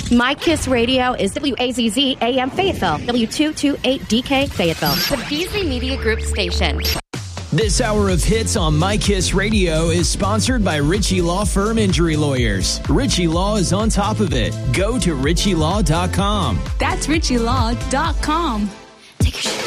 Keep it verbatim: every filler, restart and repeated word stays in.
My Kiss Radio is W A Z Z A M Fayetteville, W two twenty-eight D K Fayetteville, the Beasley Media Group station. This hour of hits on My Kiss Radio is sponsored by Ritchie Law Firm Injury Lawyers. Ritchie Law is on top of it. Go to ritchie law dot com. That's ritchie law dot com. Take your shoes